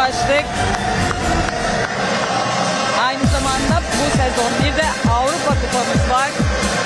ulaştık. Aynı zamanda bu sezon bir de Avrupa Kupamız var.